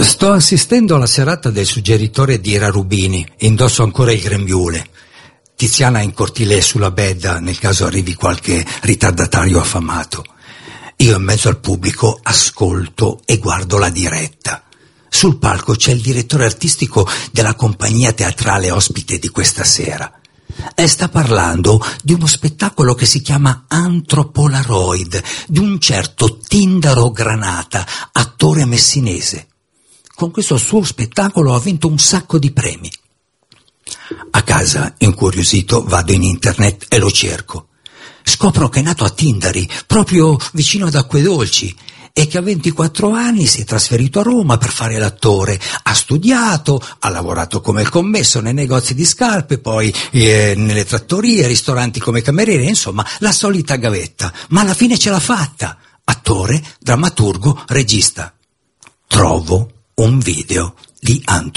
Sto assistendo alla serata del suggeritore di Ira Rubini, indosso ancora il grembiule. Tiziana in cortile sulla bedda, nel caso arrivi qualche ritardatario affamato. Io in mezzo al pubblico ascolto e guardo la diretta. Sul palco c'è il direttore artistico della compagnia teatrale ospite di questa sera. E sta parlando di uno spettacolo che si chiama Antropolaroid, di un certo Tindaro Granata, attore messinese. Con questo suo spettacolo ha vinto un sacco di premi. A casa, incuriosito, vado in internet e lo cerco. Scopro che è nato a Tindari, proprio vicino ad Acquedolci, e che a 24 anni si è trasferito a Roma per fare l'attore. Ha studiato, ha lavorato come commesso nei negozi di scarpe, poi nelle trattorie, ristoranti come cameriere, insomma, la solita gavetta. Ma alla fine ce l'ha fatta. Attore, drammaturgo, regista. Trovo un video di Antropolaroid.